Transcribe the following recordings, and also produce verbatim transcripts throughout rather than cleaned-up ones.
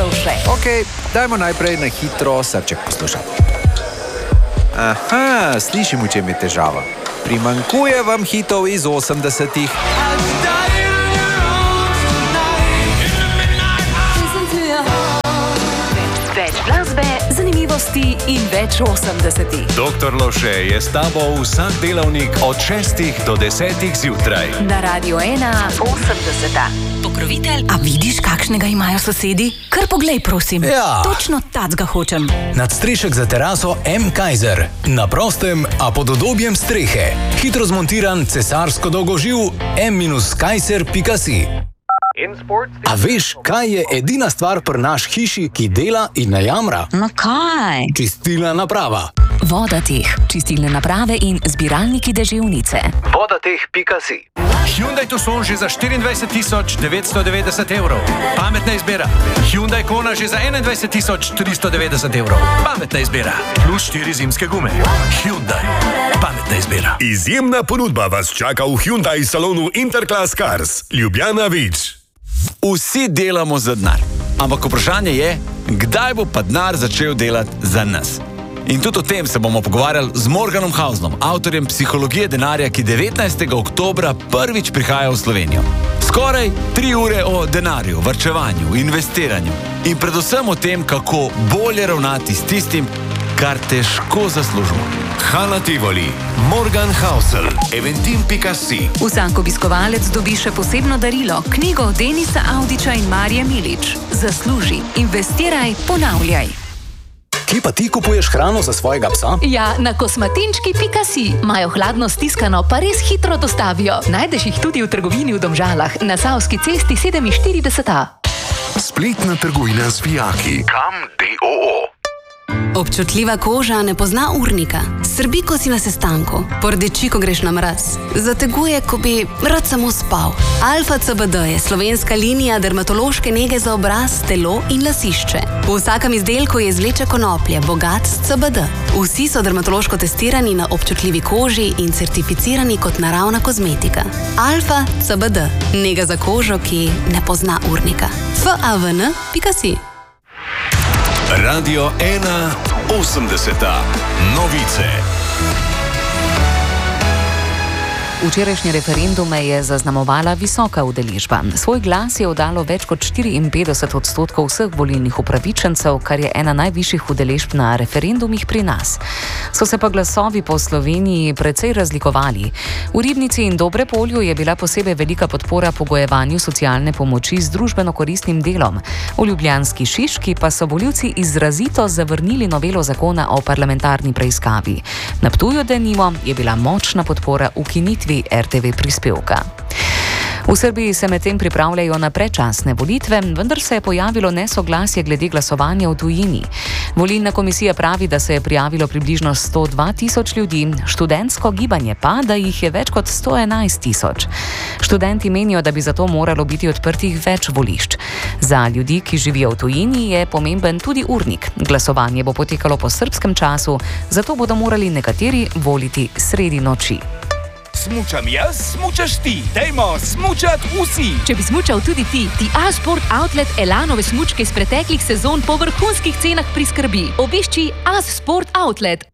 Lovše. Ok, dajmo najprej na hitro srček poslušati. Aha, slišim, v čem je težava. Primanjkuje vam hitov iz osemdesetih. Več glasbe, zanimivosti in več osemdesetih. Doktor Lovše je s tabo vsak delavnik od šestih do desetih zjutraj. Na Radio ena osemdeseta. Pokrovitelj, a vidiš, kakšnega imajo sosedi? Kar poglej, prosim. Ja. Točno tacga hočem. Nadstrešek za teraso M. Kaiser. Na prostem, a pod udobjem strehe. Hitro zmontiran cesarsko dolgoživ M Kaiser pika si. A veš, kaj je edina stvar pri naš hiši, ki dela in ne jamra? No kaj? Čistilna naprava. Vodateh, čistilne naprave in zbiralniki deževnice. Vodateh pika si. Hyundai Tucson že za štiriindvajset tisoč devetsto devetdeset evrov. Pametna izbira. Hyundai Kona že za enaindvajset tisoč tristo devetdeset evrov. Pametna izbira. Plus štiri zimske gume. Hyundai. Pametna izbira. Izjemna ponudba vas čaka v Hyundai salonu Interclass Cars. Ljubljana Vič. Vsi delamo za denar, ampak vprašanje je, kdaj bo pa denar začel delati za nas. In tudi o tem se bomo pogovarjali z Morganom Hausnom, avtorjem Psihologije denarja, ki devetnajstega oktobra prvič prihaja v Slovenijo. Skoraj tri ure o denarju, varčevanju, investiranju in predvsem o tem, kako bolje ravnati s tistim, kar težko zaslužimo. Hala Tivoli, Morgan Hausel, eventim pika si. Vsak obiskovalec dobi še posebno darilo, knjigo Denisa Avdića in Marije Milič. Zasluži, investiraj, ponavljaj. Kje pa ti kupuješ hrano za svojega psa? Ja, na kosmatinčki pika si. Imajo hladno stiskano, pa res hitro dostavijo. Najdeš jih tudi v trgovini v Domžalah, na Savski cesti sedeminštirideset A. Spletna trgovina z vijaki. Kam D O O. Občutljiva koža ne pozna urnika. Srbi, ko si na sestanku. Pordeči, ko greš na mraz. Zateguje, ko bi rad samo spal. Alfa C B D je slovenska linija dermatološke nege za obraz, telo in lasišče. V vsakem izdelku je izvleček konoplje, bogat s C B D. Vsi so dermatološko testirani na občutljivi koži in certificirani kot naravna kozmetika. Alfa C B D. Nega za kožo, ki ne pozna urnika. F A V N pika si. Radio ena osemdeseta. Novice. Včerajšnje referendume je zaznamovala visoka udeležba. Svoj glas je oddalo več kot štiriinpetdeset odstotkov vseh volilnih upravičencev, kar je ena najvišjih udeležb na referendumih pri nas. So se pa glasovi po Sloveniji precej razlikovali. V Ribnici in Dobrepolju je bila posebej velika podpora pogojevanju socialne pomoči z družbeno koristnim delom. V ljubljanski Šiški pa so volivci izrazito zavrnili novelo zakona o parlamentarni preiskavi. Na Ptuju denimo je bila močna podpora ukinitvi R T V prispevka. V Srbiji se medtem pripravljajo na predčasne volitve, vendar se je pojavilo nesoglasje glede glasovanja v tujini. Volilna komisija pravi, da se je prijavilo približno sto dva tisoč ljudi, študentsko gibanje pa, da jih je več kot sto enajst tisoč. Študenti menijo, da bi zato moralo biti odprtih več volišč. Za ljudi, ki živijo v tujini, je pomemben tudi urnik. Glasovanje bo potekalo po srbskem času, zato bodo morali nekateri voliti sredi noči. Smučam jaz, smučaš ti. Dajmo smučat vsi. Če bi smučal tudi ti, ti A-Sport Outlet Elanove smučke iz preteklih sezon po vrhunskih cenah priskrbi. Obišči A-Sport Outlet.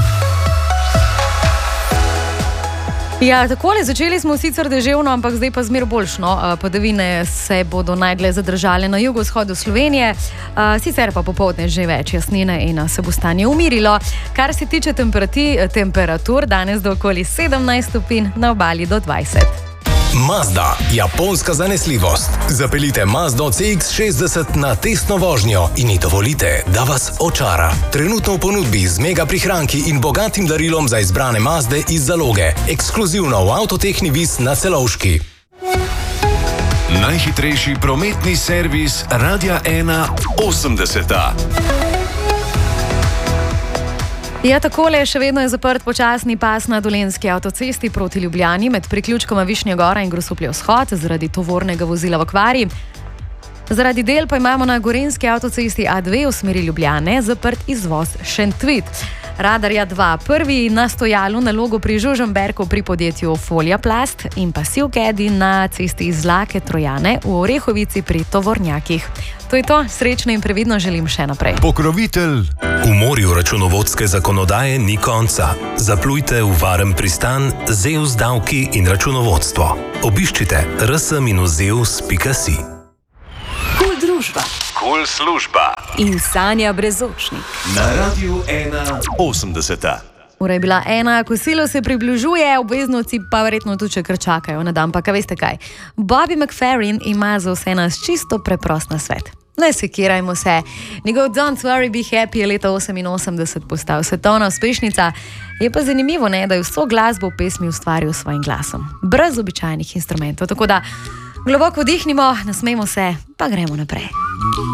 Ja, takole, začeli smo sicer deževno, ampak zdaj pa zmer boljšno. Padavine se bodo najdlje zadržale na jugovzhodu Slovenije, sicer pa popoldne že več jasnine in se bo stanje umirilo. Kar se tiče temperatur, danes do okoli sedemnajst stopinj, na obali do dvajset. Mazda, japonska zanesljivost. Zapeljite Mazdo C X šestdeset na testno vožnjo in ji dovolite, da vas očara. Trenutno v ponudbi z mega prihranki in bogatim darilom za izbrane Mazde iz zaloge. Ekskluzivno v Avtotehni Vis na Celovški. Najhitrejši prometni servis Radia ena osemdeseta. Ja, takole, še vedno je zaprt počasni pas na Dolenjski avtocesti proti Ljubljani med priključkoma Višnja Gora in Grosuplje vzhod zaradi tovornega vozila v okvari. Zaradi del pa imamo na Gorenjski avtocesti A dve v smeri Ljubljane zaprt izvoz Šentvid. Radarja dva. Prvi na stojalu na logo pri Žužemberku pri podjetju Folija Plast in pa Sivkedi na cesti iz Lake Trojane v Orehovici pri tovornjakih. To je to, srečno in previdno želim še naprej. Pokrovitelj. V morju računovodske zakonodaje ni konca. Zaplujte v varen pristan Zeus davki in računovodstvo. Obiščite r s minus zeus pika si. Kul družba. Kul služba. In Sanja Brezočnik. Na Radiu ena osemdeseta. Ura je bila ena, kosilo se približuje, obveznoci pa verjetno tudi, če kar čakajo na dan. Pa kaj veste kaj? Bobby McFerrin ima za vse nas čisto preprost nasvet. Ne sekirajmo se. Njegov Don't Worry Be Happy je leta oseminosemdeset postal svetovna uspešnica. Je pa zanimivo, ne, da je vso glasbo v pesmi ustvaril s svojim glasom. Brez običajnih instrumentov. Tako da globoko vdihnimo, nasmejmo se, pa gremo naprej.